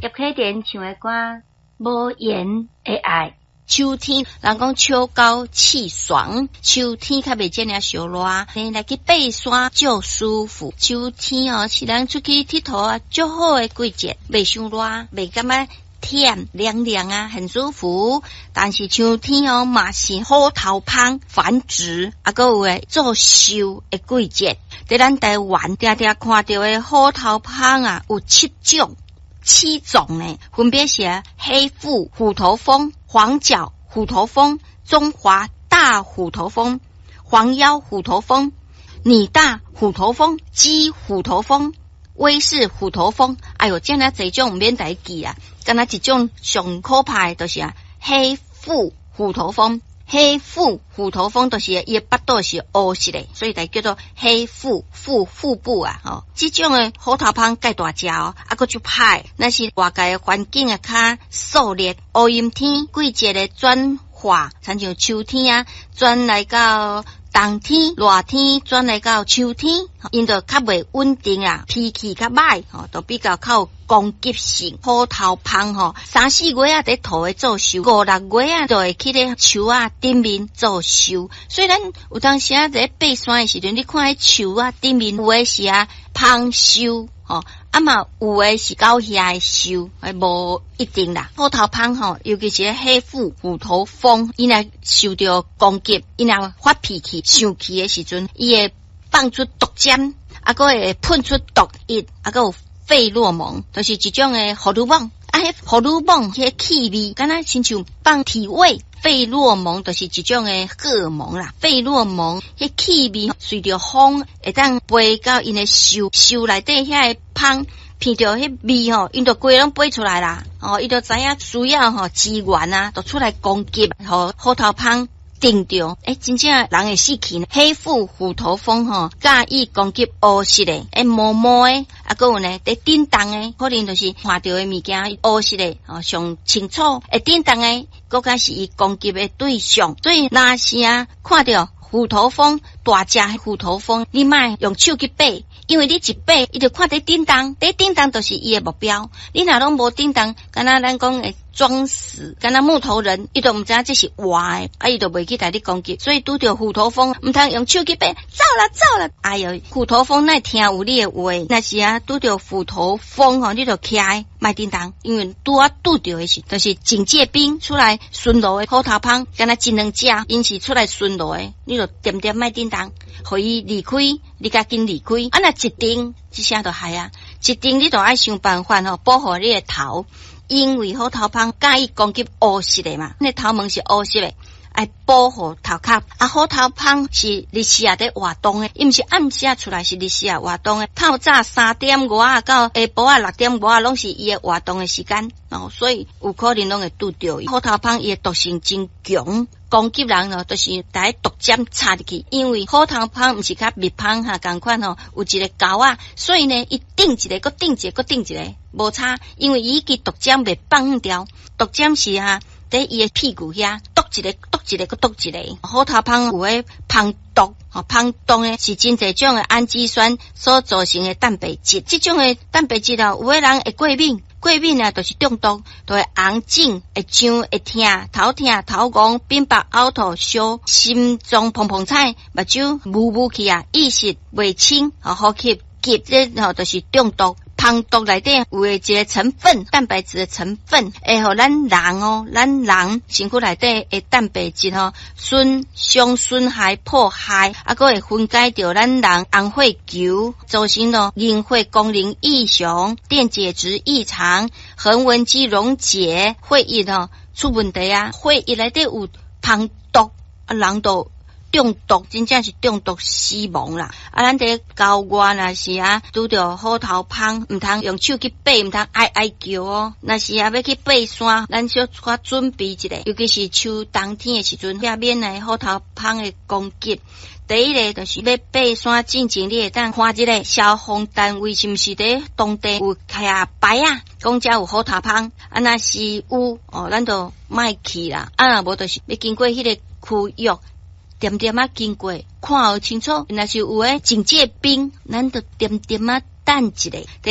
叶启田唱的歌，无言的爱。秋天，人讲秋高气爽，秋天较袂遮尔烧热，你来去爬山就舒服。秋天哦，是人出去佚佗啊，最好的季节，袂伤热，袂感觉甜凉凉啊，很舒服。但是秋天哦，嘛是虎头蜂繁殖，还有诶做秀的季节。在咱台湾，常常看到的虎头蜂啊，有7种呢，分别是黑腹虎头蜂、黄脚虎头蜂、中华大虎头蜂、黄腰虎头蜂、拟大虎头蜂、鸡虎头蜂、威氏虎头蜂。哎呦，这样这种免来记啊，敢若一种上可怕的就是黑腹虎头蜂。黑腹虎头蜂就是伊巴肚是乌色的，所以才叫做黑腹腹部啊。哦，这种的虎头蜂介大只哦，啊个就歹。那是外界环境啊较肃烈，乌阴天季节的转化，亲像秋天啊，转来到冬天、热天转来到秋天，因就较袂稳定啊，脾气较歹，都比较有攻击性。虎头蜂3-4月啊在土诶做秀，5-6月啊就会去咧树啊顶面做秀。所以咱有当时啊在爬山诶时阵，你看迄树啊顶面有诶是蜂秀，啊嘛有诶是狗遐诶秀，无一定啦。虎头蜂尤其是黑腹虎头蜂，伊若受到攻击，伊若发脾气、生气诶时阵，伊会放出毒尖，啊个会喷出毒液，啊个有费洛蒙，就是一种诶荷尔蒙。迄荷尔蒙迄气味，敢若亲像放体味。费洛蒙就是一种诶荷尔蒙啦，费洛蒙迄气味随着风会当飞到因诶嗅内底遐个蜂，闻到迄味因就规拢飞出来啦。伊就知影需要资源啊，就出来攻击，虎头蜂定着，真正人会死去呢。黑腹虎头蜂介意攻击乌色的，毛毛的，啊个有呢在叮当的，可能就是看到的物件乌色的，上清楚，叮当的，更加是伊攻击的对象。所以若是看到虎头蜂大只虎头蜂，你莫用手去爬，因为你一爬，伊就看在叮当，叮当就是伊的目标。你若拢无叮当，敢若咱讲会装死，敢若木头人，伊都毋知影这是活的，伊就袂去来你攻击。所以拄着虎头蜂，毋通用手去爬，走啦！哎哟，虎头蜂哪听有你的话？若是拄着虎头蜂你就徛莫叮当，因为拄着的是，就是警戒兵出来巡逻的虎头蜂，敢若一两只，因是出来巡逻的，你就点莫叮当，互伊离开，你甲紧离开。若一定，这声就害啊！一定你就爱想办法保护你的头。因为虎头蜂介意攻击乌色的嘛，那头毛是乌色的，爱保护头壳。虎头蜂是日时在活动的，伊毋是暗时出来，是日时活动的。透早3点外到下晡6点外拢是伊的活动的时间，所以有可能拢会拄着伊。虎头蜂伊的毒性真强，攻击人都是带毒尖插入去。因为虎头蜂毋是甲蜜蜂同款有一个钩啊，所以呢，伊顶一个，搁顶一个，搁顶一个。无差，因为伊个毒尖袂放掉，毒尖是在伊的屁股遐毒一个，毒一个，搁毒一个。虎头蜂有诶蜂毒，蜂毒呢是真侪种诶氨基酸所造成诶蛋白质，这种诶蛋白质有诶人会过敏。过敏就是中毒，就会红肿、会痒、会痛、头痛、头晕、变白、呕吐、烧、心脏砰砰踩、目睭雾去意识袂清、呼吸急，这就是中毒。蜂毒内底有一个成分，蛋白质的成分，会互咱人身躯内底的蛋白质损害破坏，个会分解掉咱人红血球，造成凝血功能异常、电解质异常、横纹肌溶解、血液出问题血液内底有蜂毒，人都中毒，真正是中毒死亡啦！咱在郊外若是拄着虎头蜂，毋通用手去爬，毋通哀叫若是要去爬山，咱小可准备一下，尤其是秋冬天的时阵，避免来虎头蜂的攻击。第一个就是要爬山进前，你会当看一个消防单位是毋是在当地有开牌讲遮有虎头蜂，若是有咱就莫去啦。无就是要经过迄个区域。点经过，看好清楚，若是有警戒兵，咱就点等一下。